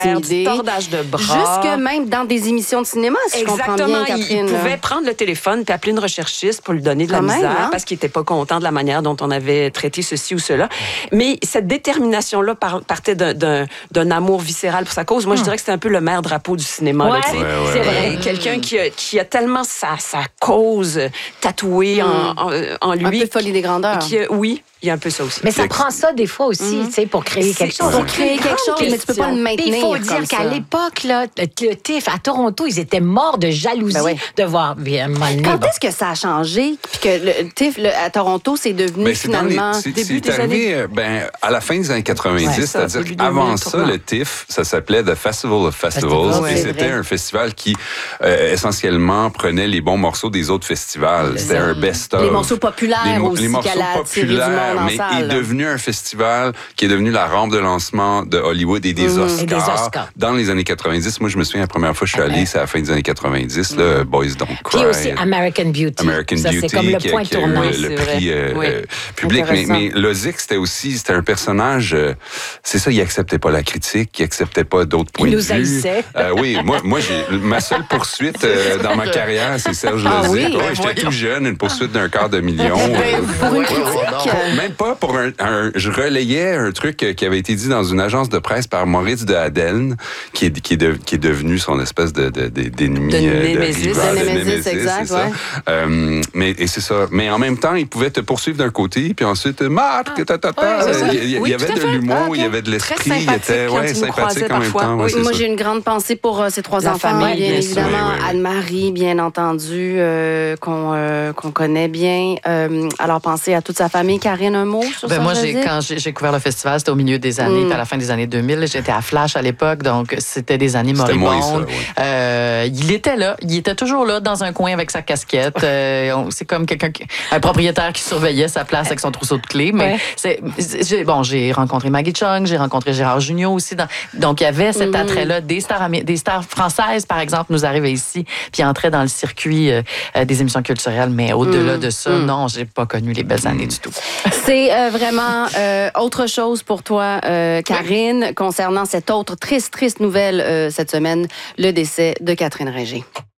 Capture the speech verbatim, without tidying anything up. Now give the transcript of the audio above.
Du tordage de bras. Jusque même dans des émissions de cinéma, si Exactement, je comprends bien, Catherine. Il, il pouvait prendre le téléphone puis appeler une recherchiste pour lui donner de la Quand même, misère hein? parce qu'il n'était pas content de la manière dont on avait traité ceci ou cela. Mais cette détermination-là par, partait d'un, d'un, d'un amour viscéral pour sa cause. Moi, je dirais que c'était un peu le maire drapeau du cinéma. Ouais, là, tu sais. ouais, ouais, c'est ouais, vrai. ouais. Quelqu'un qui a, qui a tellement sa, sa cause tatouée mm. en, en, en lui. Un peu folie des grandeurs. Qui a, oui. Il y a un peu ça aussi. Mais ça prend ça des fois aussi, mm-hmm. tu sais, pour créer quelque chose. Pour créer quelque chose, mais tu peux pas le maintenir. Il faut dire qu'à l'époque, là, le T I F à Toronto, ils étaient morts de jalousie ben oui. de voir bien Money. Quand est-ce que ça a changé? Puis que le T I F le, à Toronto, c'est devenu ben, c'est finalement... Les, c'est, début c'est des arrivé années... ben, à la fin des années quatre-vingt-dix, ouais, ça, c'est-à-dire qu'avant ça, le T I F, ça s'appelait The Festival of Festivals. Festival, et c'était vrai. un festival qui, euh, essentiellement, prenait les bons morceaux des autres festivals. Ouais, c'était un best-of. Les morceaux populaires les, aussi, les morceaux populaires, du monde en mais salle. est devenu un festival qui est devenu la rampe de lancement de Hollywood et des, mmh. Oscars, et des Oscars dans les années quatre-vingt-dix. Moi, je me souviens, la première fois que je suis allé, c'est à la fin des années quatre-vingt-dix, mmh. là, Boys Don't Cry. Puis aussi American Beauty. American ça, Beauty, c'est comme le qui, point qui tournant. Le, le prix euh, oui. euh, public. Mais, mais Lozic, c'était aussi, c'était un personnage, euh, c'est ça, il acceptait pas la critique, il acceptait pas d'autres points il de nous vue. haïssait. Euh, oui, moi, moi j'ai, ma seule poursuite euh, dans ma carrière, c'est Serge ah, Lozic. Oui, ouais, j'étais tout jeune, une poursuite d'un quart de million. euh, pour une critique? Même pas pour un, un... Je relayais un truc qui avait été dit dans une agence de presse par Maurice de Hadeln, qui est, qui est, de, qui est devenu son espèce de, de, de, d'ennemi. De euh, Némésis. De, rival, de de Némésis, Némésis, exact, c'est ouais. ça. Euh, mais, et c'est ça. Mais en même temps, il pouvait te poursuivre d'un côté, puis ensuite, Marc, ah. ta, ta, ta. Ouais, il, il, oui, il y avait de l'humour, ah, okay. il y avait de l'esprit, il était ouais, sympathique en même temps. Ouais, oui, moi, ça. j'ai une grande pensée pour euh, ces trois La enfants, famille, bien, bien évidemment. Oui, oui. Anne-Marie, bien entendu, euh, qu'on, euh, qu'on connaît bien. Euh, alors, pensez à toute sa famille. Karine, un mot sur ben ça? Moi, j'ai, quand j'ai, j'ai couvert le festival, c'était au milieu des années, mm. puis à la fin des années deux mille. J'étais à Flash à l'époque, donc c'était des années moribondes. Oui. Euh, il était là, il était toujours là, dans un coin avec sa casquette. Euh, on, c'est comme quelqu'un, qui, un propriétaire qui surveillait sa place avec son trousseau de clés. Mais ouais. c'est, j'ai, bon, j'ai rencontré Maggie Chung, j'ai rencontré Gérard Jugnot aussi. Dans, donc, il y avait cet mm. attrait-là. Des stars, des stars françaises, par exemple, nous arrivaient ici, puis entraient dans le circuit euh, des émissions culturelles. Mais au-delà mm. de ça, mm. non, j'ai pas connu les belles années du tout. C'est euh, vraiment euh, autre chose pour toi, euh, Karine, concernant cette autre triste, triste nouvelle euh, cette semaine, le décès de Catherine Ringer.